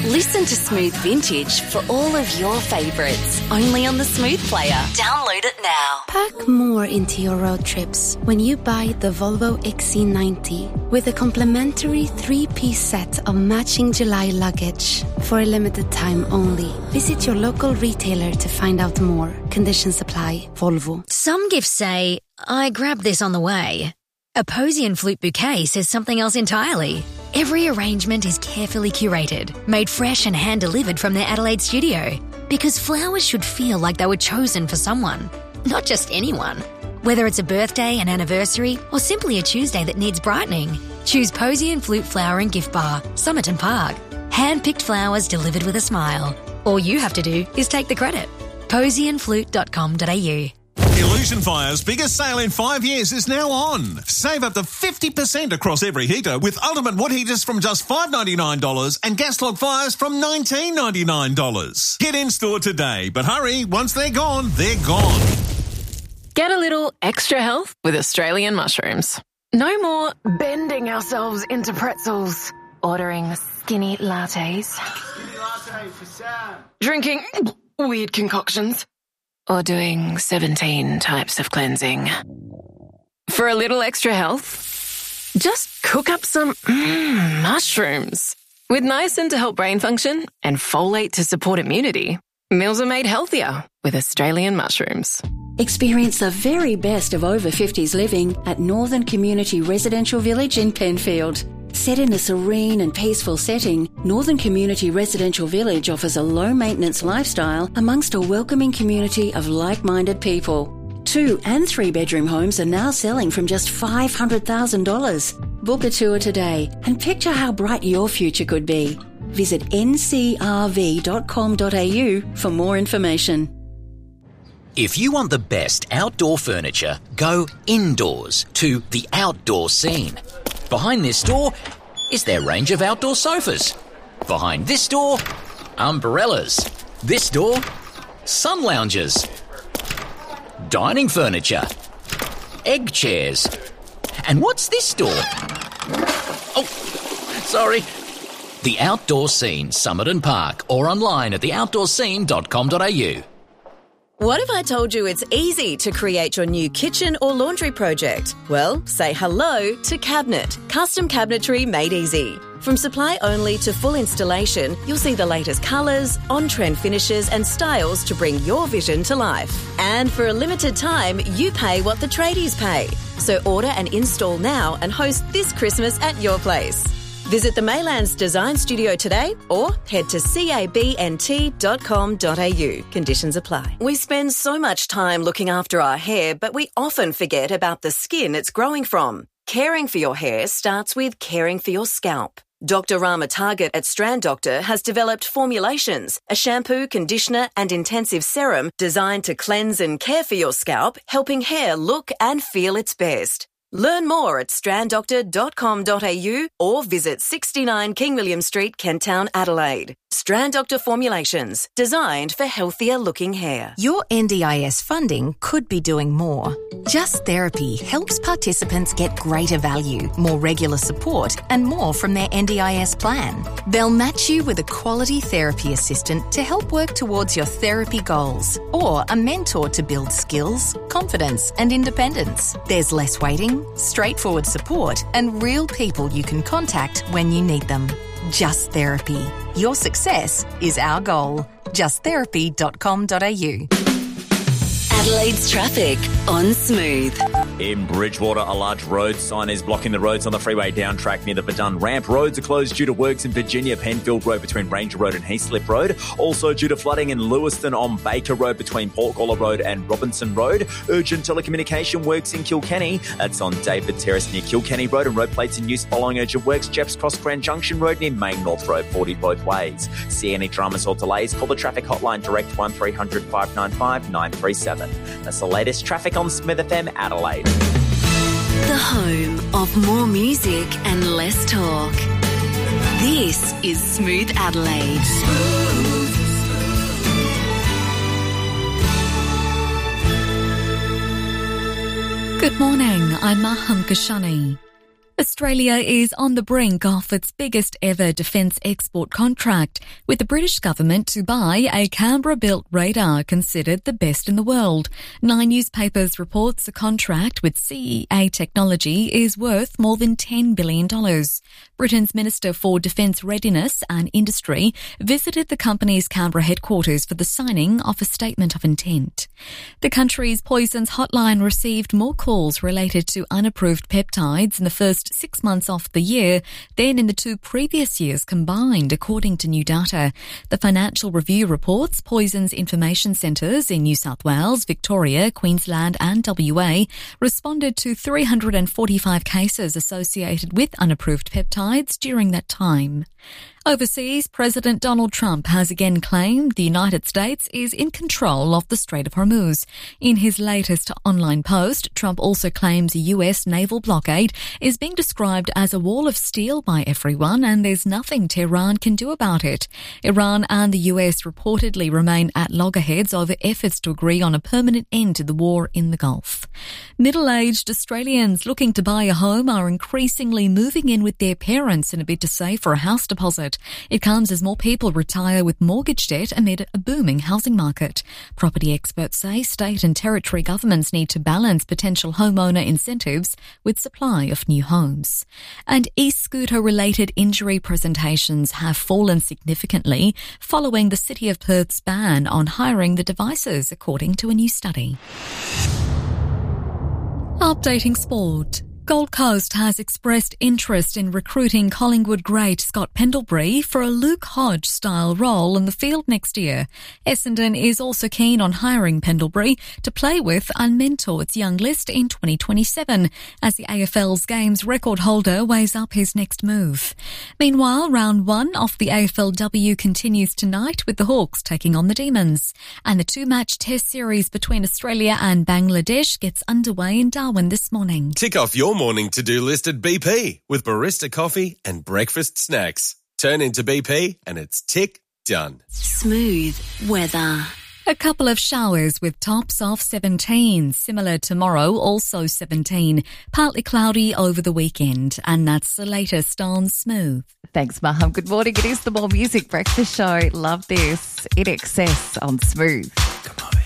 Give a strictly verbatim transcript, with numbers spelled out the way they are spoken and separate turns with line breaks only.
Listen to Smooth Vintage for all of your favourites, only on the Smooth Player. Download it now.
Pack more into your road trips when you buy the Volvo X C ninety with a complimentary three-piece set of matching July luggage for a limited time only. Visit your local retailer to find out more. Conditions apply. Volvo.
Some gifts say, I grabbed this on the way. A Posy and Flute bouquet says something else entirely. Every arrangement is carefully curated, made fresh and hand-delivered from their Adelaide studio. Because flowers should feel like they were chosen for someone, not just anyone. Whether it's a birthday, an anniversary, or simply a Tuesday that needs brightening, choose Posy and Flute Flower and Gift Bar, Somerton Park. Hand-picked flowers delivered with a smile. All you have to do is take the credit. posy and flute dot com dot a u.
Illusion Fire's biggest sale in five years is now on. Save up to fifty percent across every heater with ultimate wood heaters from just five dollars ninety-nine and gas log fires from nineteen dollars ninety-nine. Get in store today, but hurry, once they're gone, they're gone.
Get a little extra health with Australian mushrooms. No more bending ourselves into pretzels, ordering skinny lattes, skinny latte for Sam, drinking weird concoctions, or doing seventeen types of cleansing. For a little extra health, just cook up some mm, mushrooms. With niacin to help brain function and folate to support immunity, meals are made healthier with Australian mushrooms.
Experience the very best of over fifties living at Northern Community Residential Village in Penfield. Set in a serene and peaceful setting, Northern Community Residential Village offers a low-maintenance lifestyle amongst a welcoming community of like-minded people. Two and three-bedroom homes are now selling from just five hundred thousand dollars. Book a tour today and picture how bright your future could be. Visit n c r v dot com dot a u for more information.
If you want the best outdoor furniture, go indoors to the Outdoor Scene. Behind this door is their range of outdoor sofas. Behind this door, umbrellas. This door, sun lounges. Dining furniture. Egg chairs. And what's this door? Oh, sorry. The Outdoor Scene, Somerton Park, or online at the outdoor scene dot com dot a u.
What if I told you it's easy to create your new kitchen or laundry project? Well, say hello to Cabinet, custom cabinetry made easy. From supply only to full installation, you'll see the latest colours, on-trend finishes and styles to bring your vision to life. And for a limited time, you pay what the tradies pay. So order and install now and host this Christmas at your place. Visit the Maylands Design Studio today or head to cabnt dot com dot a u. Conditions apply. We spend so much time looking after our hair, but we often forget about the skin it's growing from. Caring for your hair starts with caring for your scalp. Doctor Rama Target at Strand Doctor has developed formulations, a shampoo, conditioner and intensive serum designed to cleanse and care for your scalp, helping hair look and feel its best. Learn more at strand doctor dot com dot a u or visit sixty-nine King William Street, Kent Town, Adelaide. Strand Doctor formulations, designed for healthier looking hair.
Your N D I S funding could be doing more. Just Therapy helps participants get greater value, more regular support and more from their N D I S plan. They'll match you with a quality therapy assistant to help work towards your therapy goals or a mentor to build skills, confidence and independence. There's less waiting, straightforward support and real people you can contact when you need them. Just Therapy. Your success is our goal. just therapy dot com dot a u.
Adelaide's traffic on Smooth.
In Bridgewater, a large road sign is blocking the roads on the freeway down track near the Verdun ramp. Roads are closed due to works in Virginia, Penfield Road between Ranger Road and Heathslip Road. Also due to flooding in Lewiston on Baker Road between Portgalla Road and Robinson Road. Urgent telecommunication works in Kilkenny. That's on David Terrace near Kilkenny Road, and road plates in use following urgent works. Jeffs Cross Grand Junction Road near Main North Road, forty both ways. See any dramas or delays? Call the traffic hotline direct one three hundred five nine five nine three seven. That's the latest traffic on Smith F M Adelaide.
The home of more music and less talk. This is Smooth Adelaide. Smooth.
Good morning, I'm Maham Kashani. Australia is on the brink of its biggest ever defence export contract, with the British government to buy a Canberra-built radar considered the best in the world. Nine Newspapers reports the contract with C E A Technology is worth more than ten billion dollars. Britain's Minister for Defence Readiness and Industry visited the company's Canberra headquarters for the signing of a statement of intent. The country's poisons hotline received more calls related to unapproved peptides in the first six months of the year than in the two previous years combined, according to new data. The Financial Review reports Poisons Information Centres in New South Wales, Victoria, Queensland and W A responded to three hundred forty-five cases associated with unapproved peptides during that time. Overseas, President Donald Trump has again claimed the United States is in control of the Strait of Hormuz. In his latest online post, Trump also claims a U S naval blockade is being described as a wall of steel by everyone and there's nothing Tehran can do about it. Iran and the U S reportedly remain at loggerheads over efforts to agree on a permanent end to the war in the Gulf. Middle-aged Australians looking to buy a home are increasingly moving in with their parents in a bid to save for a house deposit. It comes as more people retire with mortgage debt amid a booming housing market. Property experts say state and territory governments need to balance potential homeowner incentives with supply of new homes. And e-scooter-related injury presentations have fallen significantly following the City of Perth's ban on hiring the devices, according to a new study. Updating sport. Gold Coast has expressed interest in recruiting Collingwood great Scott Pendlebury for a Luke Hodge-style role in the field next year. Essendon is also keen on hiring Pendlebury to play with and mentor its young list in twenty twenty-seven, as the A F L's games record holder weighs up his next move. Meanwhile, round one of the A F L W continues tonight with the Hawks taking on the Demons, and the two-match test series between Australia and Bangladesh gets underway in Darwin this morning.
Tick off your morning to-do list at B P with barista coffee and breakfast snacks. Turn into B P and it's tick done.
Smooth weather.
A couple of showers with tops of seventeen. Similar tomorrow, also seventeen. Partly cloudy over the weekend. And that's the latest on Smooth.
Thanks, Maham. Good morning. It is the More Music Breakfast Show. Love this. In Excess on Smooth.
Come on.